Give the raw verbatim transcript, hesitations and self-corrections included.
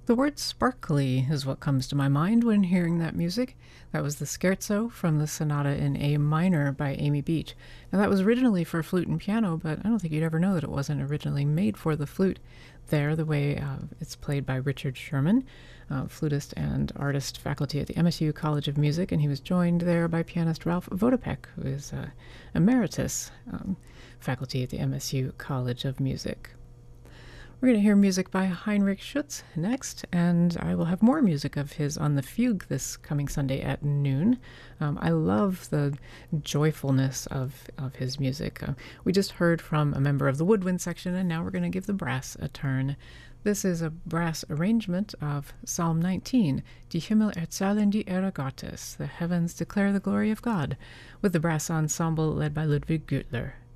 The word sparkly is what comes to my mind when hearing that music. That was the Scherzo from the Sonata in A minor by Amy Beach. Now, that was originally for flute and piano, but I don't think you'd ever know that it wasn't originally made for the flute. There, the way uh, it's played by Richard Sherman, uh, flutist and artist faculty at the M S U College of Music, and he was joined there by pianist Ralph Vodopek, who is uh, emeritus um, faculty at the M S U College of Music. We're going to hear music by Heinrich Schütz next, and I will have more music of his on the Fugue this coming Sunday at noon. Um, I love the joyfulness of, of his music. Uh, we just heard from a member of the woodwind section, and now we're going to give the brass a turn. This is a brass arrangement of Psalm nineteen, Die Himmel erzählen die Ehre Gottes, the heavens declare the glory of God, with the brass ensemble led by Ludwig Güttler.